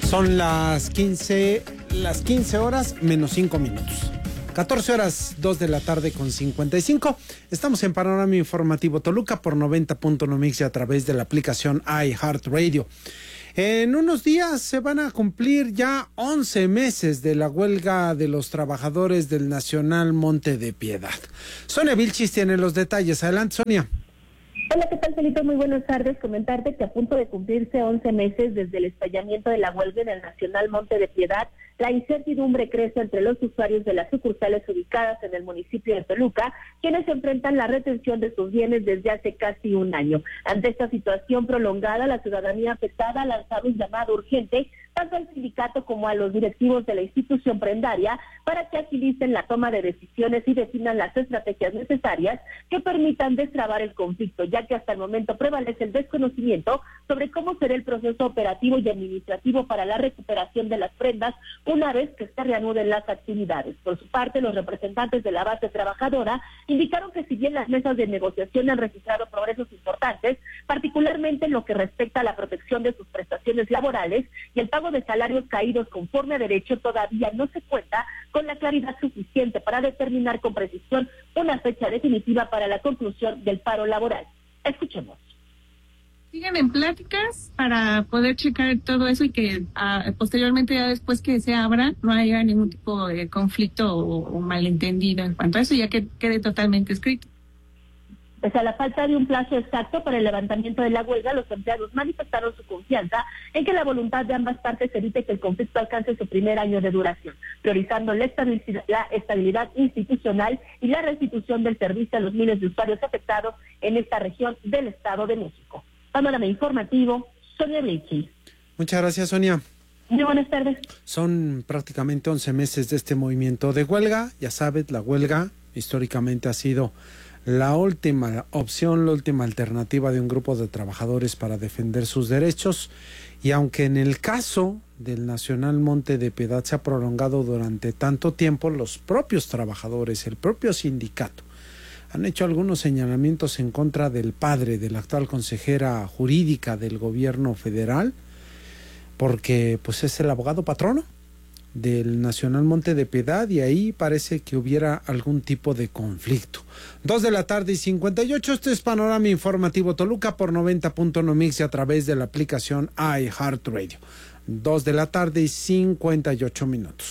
Son las 15 horas menos 5 minutos. 14 horas 2 de la tarde con 55. Estamos en Panorama Informativo Toluca por 90.1 MX y a través de la aplicación iHeartRadio. En unos días se van a cumplir ya 11 meses de la huelga de los trabajadores del Nacional Monte de Piedad. Sonia Vilchis tiene los detalles. Adelante, Sonia. Hola, ¿qué tal, Felipe? Muy buenas tardes. Comentarte que a punto de cumplirse 11 meses desde el estallamiento de la huelga en el Nacional Monte de Piedad, la incertidumbre crece entre los usuarios de las sucursales ubicadas en el municipio de Toluca, quienes enfrentan la retención de sus bienes desde hace casi un año. Ante esta situación prolongada, la ciudadanía afectada ha lanzado un llamado urgente tanto al sindicato como a los directivos de la institución prendaria para que agilicen la toma de decisiones y definan las estrategias necesarias que permitan destrabar el conflicto, ya que hasta el momento prevalece el desconocimiento sobre cómo será el proceso operativo y administrativo para la recuperación de las prendas una vez que se reanuden las actividades. Por su parte, los representantes de la base trabajadora indicaron que si bien las mesas de negociación han registrado progresos importantes, particularmente en lo que respecta a la protección de sus prestaciones laborales y el pago de salarios caídos conforme a derecho, todavía no se cuenta con la claridad suficiente para determinar con precisión una fecha definitiva para la conclusión del paro laboral. Escuchemos. Siguen en pláticas para poder checar todo eso y que posteriormente, ya después que se abra, no haya ningún tipo de conflicto o malentendido en cuanto a eso, ya que quede totalmente escrito. Pese a la falta de un plazo exacto para el levantamiento de la huelga, los empleados manifestaron su confianza en que la voluntad de ambas partes evite que el conflicto alcance su primer año de duración, priorizando la estabilidad institucional y la restitución del servicio a los miles de usuarios afectados en esta región del Estado de México. Panorama Informativo, Sonia Vilchis. Muchas gracias, Sonia. Muy buenas tardes. Son prácticamente 11 meses de este movimiento de huelga. Ya sabes, la huelga históricamente ha sido la última opción, la última alternativa de un grupo de trabajadores para defender sus derechos. Y aunque en el caso del Nacional Monte de Piedad se ha prolongado durante tanto tiempo, los propios trabajadores, el propio sindicato, han hecho algunos señalamientos en contra del padre de la actual consejera jurídica del gobierno federal, porque pues es el abogado patrono del Nacional Monte de Piedad y ahí parece que hubiera algún tipo de conflicto. 2 de la tarde y 58, este es Panorama Informativo Toluca por 90.1 MX y a través de la aplicación iHeartRadio. 2 de la tarde y 58 minutos.